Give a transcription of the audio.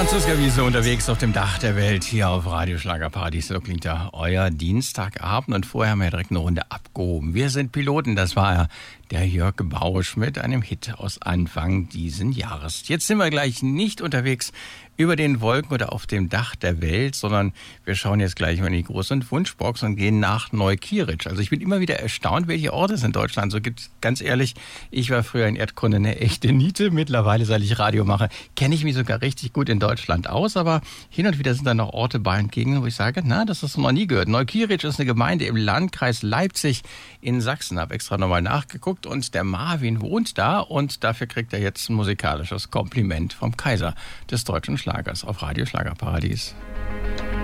Franziska Wiese unterwegs auf dem Dach der Welt hier auf Radio Schlagerparadies. So klingt ja euer Dienstagabend und vorher haben wir direkt eine Runde abgehoben. Wir sind Piloten, das war ja der Jörg Bausch mit einem Hit aus Anfang diesen Jahres. Jetzt sind wir gleich nicht unterwegs über den Wolken oder auf dem Dach der Welt, sondern wir schauen jetzt gleich mal in die große Wunschbox und gehen nach Neukirich. Also ich bin immer wieder erstaunt, welche Orte es in Deutschland so gibt. Ganz ehrlich, ich war früher in Erdkunde eine echte Niete. Mittlerweile, seit ich Radio mache, kenne ich mich sogar richtig gut in Deutschland aus. Aber hin und wieder sind da noch Orte bei und Gegenden, wo ich sage, na, das hast du noch nie gehört. Neukirich ist eine Gemeinde im Landkreis Leipzig in Sachsen. Habe extra nochmal nachgeguckt und der Marvin wohnt da und dafür kriegt er jetzt ein musikalisches Kompliment vom Kaiser des deutschen Schlagers auf Radio Schlagerparadies.